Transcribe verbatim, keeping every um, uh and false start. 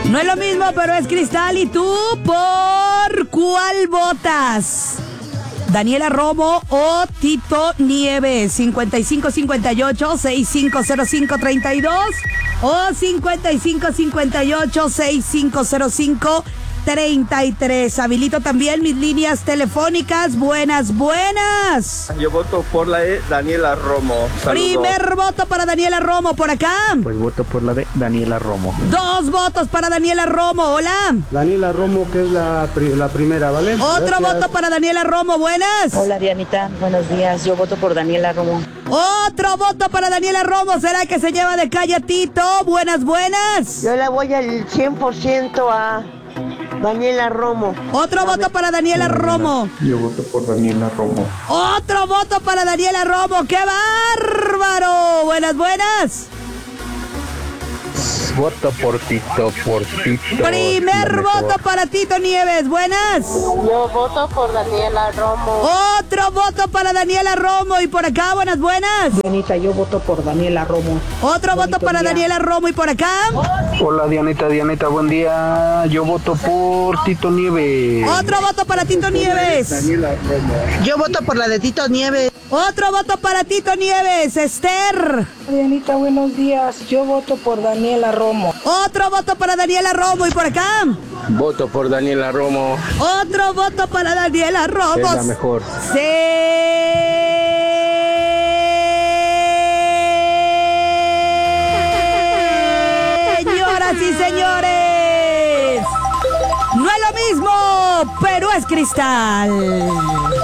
No es lo mismo, pero es Cristal. ¿Y tú por cuál votas? Daniela Romo o Tito Nieves. cincuenta y cinco cincuenta y ocho, sesenta y cinco cero cinco, treinta y dos o cincuenta y cinco cincuenta y ocho, sesenta y cinco cero cinco, treinta y tres. Habilito también mis líneas telefónicas. Buenas, buenas. Yo voto por la de Daniela Romo. Saludos. Primer voto para Daniela Romo, por acá. Pues voto por la de Daniela Romo. Dos votos para Daniela Romo. Hola. Daniela Romo, que es la, pri- la primera, ¿vale? Otro Gracias. voto para Daniela Romo. Buenas. Hola Dianita, buenos días. Yo voto por Daniela Romo. Otro voto para Daniela Romo. ¿Será que se lleva de calle a Tito? Buenas, buenas. Yo le voy al cien por ciento a Daniela Romo. Otro voto para Daniela Romo. Yo voto por Daniela Romo. Otro voto para Daniela Romo. ¡Qué bárbaro! Buenas, buenas. Voto por Tito, por Tito. Primer voto para Tito Nieves. Buenas. Yo voto por Daniela Romo. Otro voto para Daniela Romo. Y por acá, buenas, buenas. Dianita, yo voto por Daniela Romo. Otro voto para Daniela Romo. Y por acá. Hola Dianita, Dianita, buen día. Yo voto por Tito Nieves. Otro voto para Tito Nieves. Yo voto por la de Tito Nieves. Otro voto para Tito Nieves. Esther. Dianita, buenos días. Yo voto por Daniela Romo. Otro voto para Daniela Romo. Y por acá. Voto por Daniela Romo. Otro voto para Daniela Romo. Es la mejor. Señoras y señores, no es lo mismo, pero es Cristal.